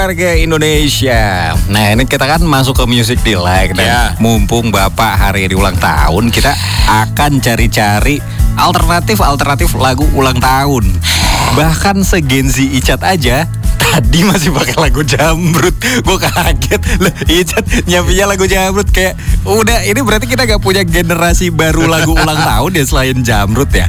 Warga Indonesia. Nah ini kita kan masuk ke Music Delight dan mumpung Bapak hari ini ulang tahun, kita akan cari-cari alternatif lagu ulang tahun. Bahkan segenzi Icat aja tadi masih pakai lagu Jamrut. Gue kaget lah, Icat nyapinya lagu Jamrut. Kayak udah, ini berarti kita gak punya generasi baru lagu ulang tahun ya selain Jamrut ya.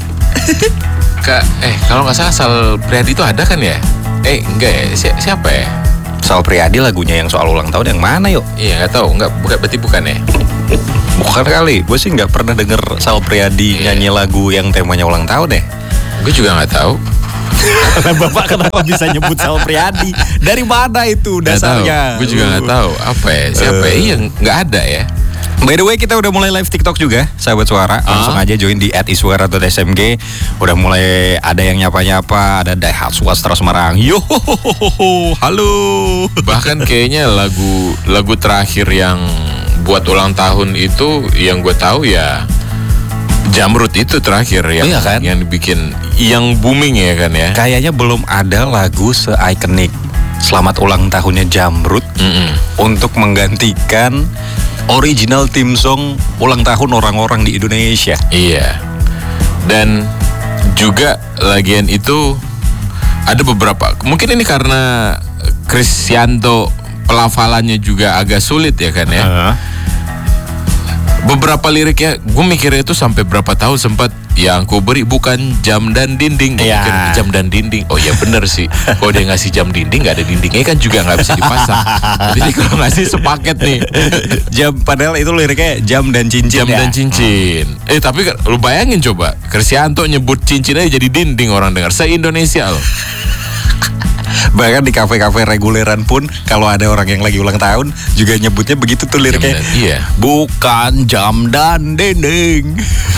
Kalau nggak salah Sal Priadi itu ada kan ya? Enggak ya, siapa ya? Sal Priadi lagunya yang soal ulang tahun yang mana yuk? Iya nggak tahu, berarti bukan ya? Bukan kali, gue sih nggak pernah denger Sal Priadi nyanyi lagu yang temanya ulang tahun ya. Gue juga nggak tahu. Bapak kenapa bisa nyebut Sal Priadi? Dari mana itu dasarnya? Gue juga nggak tahu apa ya, siapa ya? Iya nggak ada ya. By the way, kita udah mulai live TikTok juga, sahabat suara. Langsung aja join di @iswara.smg. Udah mulai ada yang nyapa-nyapa, ada Daihat Swastra Semarang. Yo, halo. Bahkan kayaknya lagu terakhir yang buat ulang tahun itu yang gue tahu ya Jamrut itu terakhir yang yang dibikin, yang booming ya kan ya. Kayaknya belum ada lagu se-ikonik Selamat Ulang Tahunnya Jamrut untuk menggantikan original theme song ulang tahun orang-orang di Indonesia. Iya. Dan juga lagian itu ada beberapa, mungkin ini karena Krisyanto pelafalannya juga agak sulit ya kan ya. Beberapa liriknya gue mikirnya itu sampai berapa tahun sempat yang ku beri bukan jam dan dinding. Mikir jam dan dinding. Oh ya bener sih. Kalau dia ngasih jam dinding nggak ada dindingnya kan juga nggak bisa dipasang. Jadi kalau ngasih sepaket nih jam, padahal itu liriknya jam dan cincin. Dan cincin. Tapi lu bayangin coba, Krisyanto nyebut cincin aja jadi dinding, orang dengar se-Indonesia loh. Bahkan di kafe-kafe reguleran pun kalau ada orang yang lagi ulang tahun juga nyebutnya begitu tuh liriknya. Bukan jam dan dinding.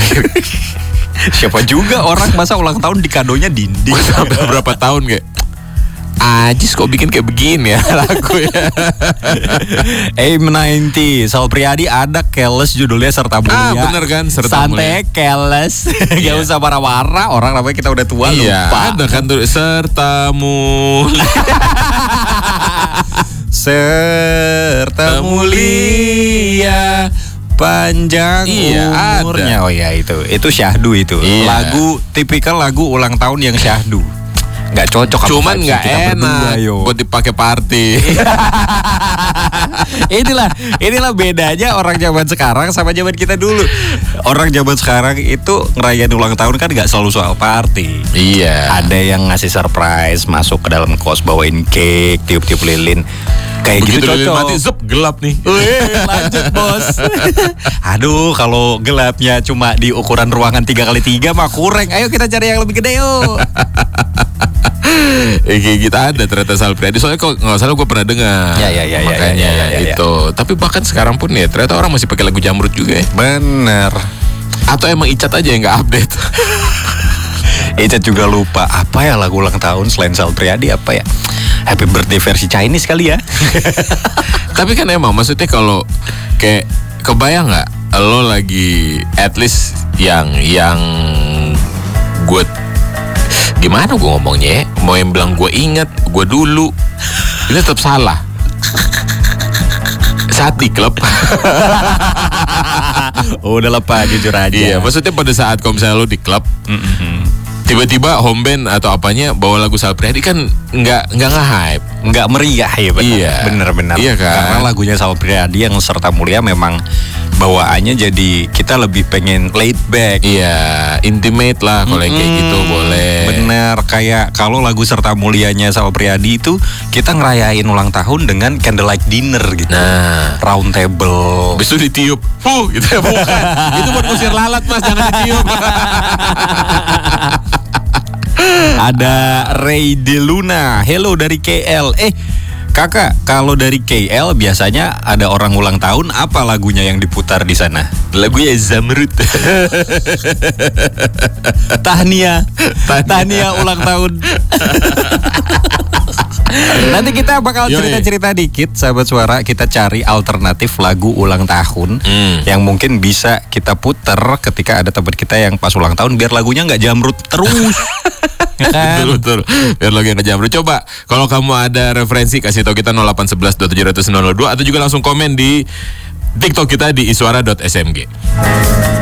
Siapa juga orang masa ulang tahun dikadonya dinding. Sampai berapa tahun kayak Ajis kok bikin kayak begini ya lagu ya. M90 Sal Priadi ada Keles judulnya Serta Mulia. Bener kan, Serta Mulia. Santai Keles. Gak usah marah-marah, orang namanya kita udah tua lupa. Ada kan tuh Serta Mulia. Serta Mulia panjang umurnya. Ada. Oh ya itu syahdu itu. Lagu tipikal lagu ulang tahun yang syahdu. Nggak cocok. Cuman nggak enak buat dipakai party. Inilah bedanya orang zaman sekarang sama zaman kita dulu. Orang zaman sekarang itu ngerayain ulang tahun kan nggak selalu soal party. Iya. Ada yang ngasih surprise, masuk ke dalam kos bawain cake, tiup-tiup lilin. Kayak begitu gitu cocok. Mati, gelap nih. Lanjut bos. Aduh, kalau gelapnya cuma di ukuran ruangan 3x3 mah kurang. Ayo kita cari yang lebih gede yuk. Kayak kita ada ternyata Sal Priadi. Soalnya kok nggak salah gue pernah dengar. Makanya itu. Tapi bahkan sekarang pun ya ternyata orang masih pakai lagu Jamrut juga ya. Bener. Atau emang Icat aja yang nggak update. Icat juga lupa apa ya lagu ulang tahun selain Sal Priadi apa ya? Happy birthday versi Chinese kali ya. Tapi kan emang maksudnya kalau kayak kebayang nggak lo lagi at least yang gue gimana gue ngomongnya ya? Mau yang bilang gue ingat gue dulu itu tetap salah. Saat di klub. Udah lepas jujur aja. Iya, maksudnya pada saat kalau misalnya lo di klub, tiba-tiba home band atau apanya bawa lagu Sal Priadi kan nggak nge-hype, nggak meriah ya. Bener. Iya kan. Karena lagunya Sal Priadi yang Serta Mulia memang bawaannya jadi kita lebih pengen laid back. Iya, intimate lah kalau kayak gitu boleh. Bener, kayak kalau lagu Serta Mulianya Sal Priadi itu kita ngerayain ulang tahun dengan candlelight dinner gitu. Nah, round table. Habis itu ditiup. Gitu ya bukan. Itu buat kusir lalat Mas, jangan ditiup. Ada Ray De Luna. Hello dari KL. Kakak, kalau dari KL biasanya ada orang ulang tahun, apa lagunya yang diputar di sana? Lagunya Zamrut. Tahnia ulang tahun. Nanti kita bakal cerita-cerita dikit, sahabat suara. Kita cari alternatif lagu ulang tahun yang mungkin bisa kita puter ketika ada teman kita yang pas ulang tahun, biar lagunya nggak jamrut terus. Betul. Biar lagunya nggak jamrut. Coba kalau kamu ada referensi, kasih tahu kita 0811 2700 002 atau juga langsung komen di TikTok kita di iswara.smg.